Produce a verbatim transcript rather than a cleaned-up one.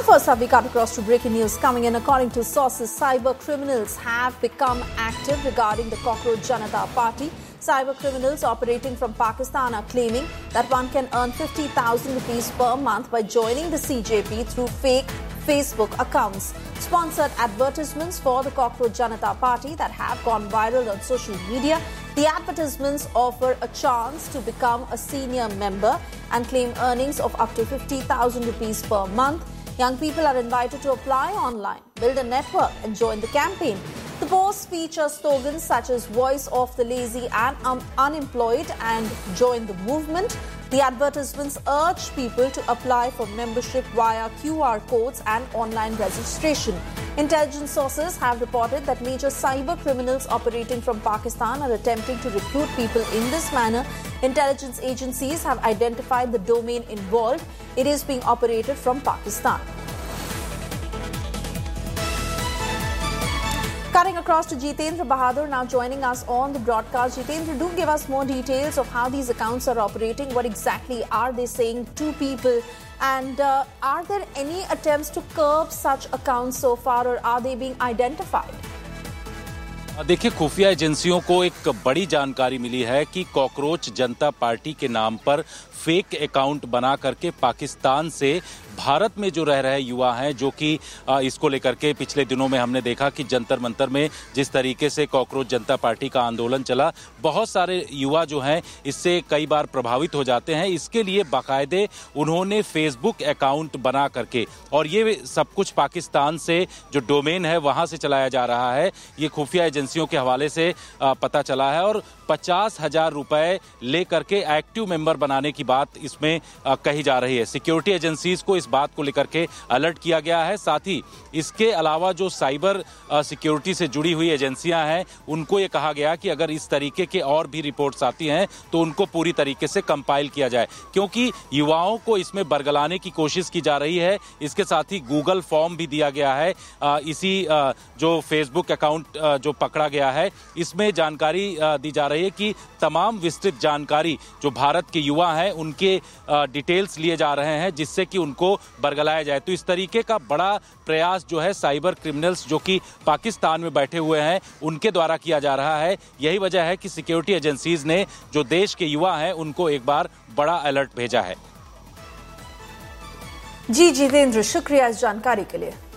first up, we cut across to breaking news coming in. According to sources, cyber criminals have become active regarding the Cockroach Janata Party. Cyber criminals operating from Pakistan are claiming that one can earn fifty thousand rupees per month by joining the C J P through fake Facebook accounts. Sponsored advertisements for the Cockroach Janata Party that have gone viral on social media. The advertisements offer a chance to become a senior member and claim earnings of up to fifty thousand rupees per month. Young people are invited to apply online, build a network and join the campaign. The posts feature slogans such as voice of the lazy and um, unemployed and join the movement. The advertisements urge people to apply for membership via Q R codes and online registration. Intelligence sources have reported that major cyber criminals operating from Pakistan are attempting to recruit people in this manner. Intelligence agencies have identified the domain involved. It is being operated from Pakistan. Cutting across to Jitendra Bahadur, now joining us on the broadcast. Jitendra, do give us more details of how these accounts are operating. What exactly are they saying to people? And uh, are there any attempts to curb such accounts so far, or are they being identified? देखिए, खुफिया एजेंसियों को एक बड़ी जानकारी मिली है कि cockroach जनता party के नाम पर फेक अकाउंट बना करके पाकिस्तान से भारत में जो रह रहे युवा हैं, जो कि इसको लेकर के पिछले दिनों में हमने देखा कि जंतर मंतर में जिस तरीके से कॉकरोच जनता पार्टी का आंदोलन चला, बहुत सारे युवा जो हैं इससे कई बार प्रभावित हो जाते हैं। इसके लिए बाकायदे उन्होंने फेसबुक अकाउंट बना करके, और ये सब कुछ पाकिस्तान से जो डोमेन है वहां से चलाया जा रहा है, ये खुफिया एजेंसियों के हवाले से पता चला है। और पचास हजार रुपए लेकर के एक्टिव मेंबर बनाने की बात इसमें कही जा रही है। सिक्योरिटी एजेंसीज को इस बात को लेकर के अलर्ट किया गया है। साथ ही इसके अलावा जो साइबर सिक्योरिटी से जुड़ी हुई एजेंसियां हैं, उनको ये कहा गया कि अगर इस तरीके के और भी रिपोर्ट्स आती हैं तो उनको पूरी तरीके से कंपाइल किया जाए, क्योंकि युवाओं को इसमें बरगलाने की कोशिश की जा रही है। इसके साथ ही गूगल फॉर्म भी दिया गया है। इसी जो फेसबुक अकाउंट जो पकड़ा गया है, इसमें जानकारी दी जा रही है कि तमाम विस्तृत जानकारी जो भारत के युवा हैं उनके डिटेल्स लिए जा रहे हैं, जिससे कि उनको बरगलाया जाए। तो इस तरीके का बड़ा प्रयास जो है साइबर क्रिमिनल्स जो कि पाकिस्तान में बैठे हुए हैं उनके द्वारा किया जा रहा है। यही वजह है कि सिक्योरिटी एजेंसीज ने जो देश के युवा हैं उनको एक बार बड़ा अलर्ट भेजा है। जी जितेंद्र, शुक्रिया इस जानकारी के लिए।